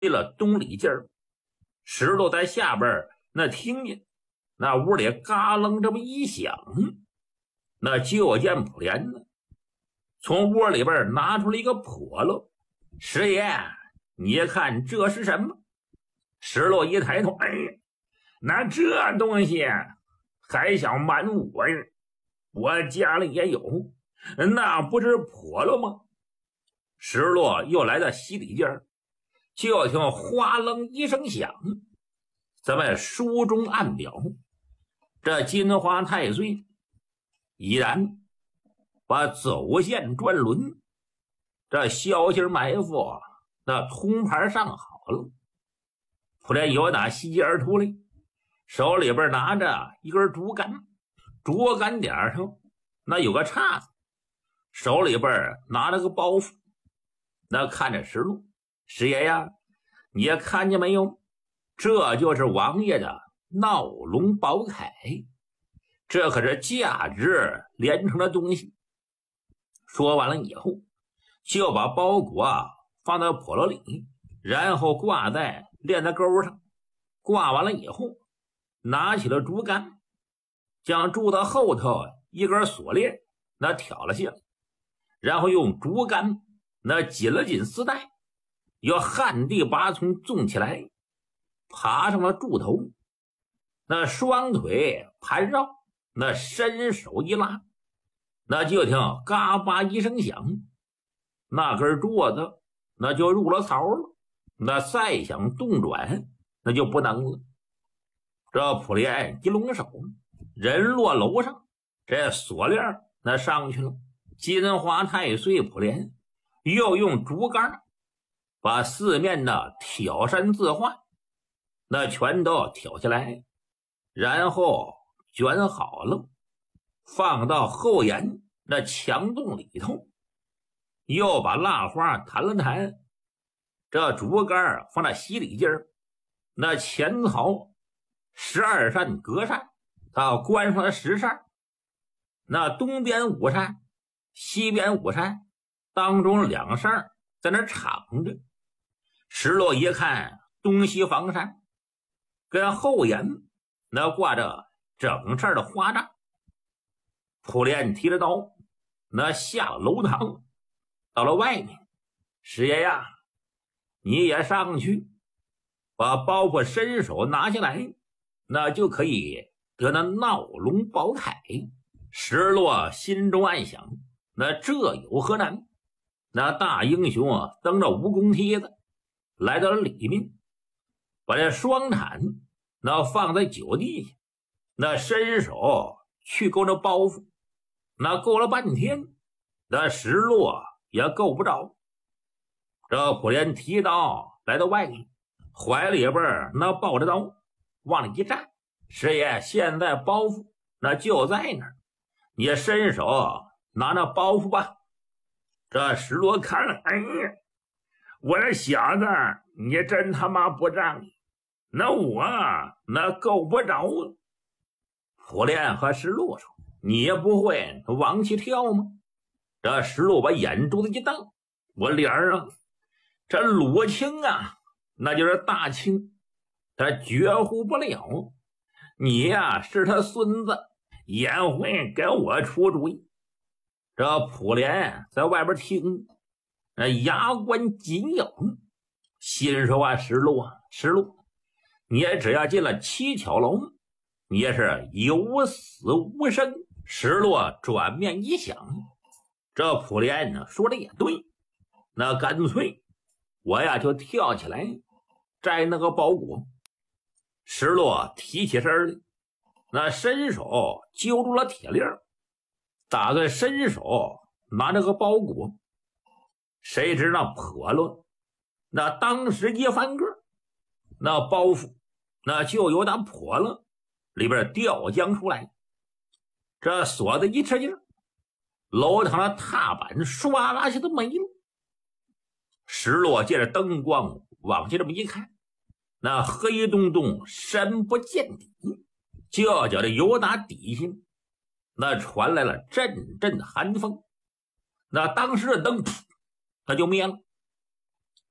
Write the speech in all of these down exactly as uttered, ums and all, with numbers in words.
了东里劲儿。石头在下边那听见那屋里嘎楞这么一响，那就见普莲呢从窝里边拿出了一个笸箩。师爷，你看这是什么？石头一抬头，哎呀，那这东西还想瞒我呀？我家里也有，那不是笸箩吗？石落又来到西里劲儿，就听哗楞一声响。咱们书中暗表，这金花太岁已然把走线转轮，这消息埋伏那通牌上好了。普莲由打西街而出来，手里边拿着一根竹竿，竹竿点上那有个叉子，手里边拿了个包袱。那看着石路，师爷呀，你也看见没有？这就是王爷的闹龙宝铠，这可是价值连城的东西。说完了以后，就把包裹放到笸箩里，然后挂在链子钩上。挂完了以后，拿起了竹竿，将柱子后头一根锁链那挑了下来，然后用竹竿那紧了紧丝带，又旱地拔葱纵起来，爬上了柱头，那双腿盘绕，那伸手一拉，那就听嘎巴一声响，那根柱子那就入了槽了，那再想动转那就不能了。这普莲一拢手，人落楼上，这锁链那上去了。金花太岁普莲又用竹竿把四面的挑山字画那全都挑下来，然后卷好了，放到后檐那墙洞里头，又把蜡花弹了弹，这竹竿放在西里劲儿，那前槽十二扇隔扇他关上了十扇，那东边五扇西边五扇，当中两扇在那敞着。石落一看，东西房扇跟后檐那挂着整扇的花帐。普莲提着刀那下了楼堂，到了外面，师爷呀，你也上去把包袱伸手拿下来，那就可以得那闹龙宝铠。石落心中暗想，那这有何难？那大英雄啊，蹬着蜈蚣梯子来到了里面，把这双铲那放在酒地下，那伸手去够这包袱，那够了半天，那石落也够不着。这普莲提刀来到外面，怀里边那抱着刀往里一站，师爷，现在包袱那就在那儿，你伸手拿那包袱吧。这石落看了，哎呀，我这小子你真他妈不仗义，那我那够不着啊。普莲和石落说，你也不会往起跳吗？这石落把眼珠子一瞪，我脸儿啊，这鲁青啊，那就是大清，他绝乎不了。你呀是他孙子，也会给我出主意。这普莲在外边听，那牙关紧咬，心说啊，石路啊，石路，你也只要进了七巧楼，你也是有死无生。石路转面一想，这普莲呢说的也对，那干脆我呀就跳起来摘那个包裹。石路提起身来，那伸手揪住了铁链，打算伸手拿这个包裹。谁知那笸箩那当时一翻个，那包袱那就由那笸箩里边掉浆出来。这锁子一吃劲，楼堂的踏板唰啦下都没了。石落借着灯光往下这么一看，那黑洞洞深不见底，就觉得由打底下那传来了阵阵的寒风。那当时的灯它就灭了。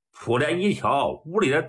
普莲一瞧，屋里的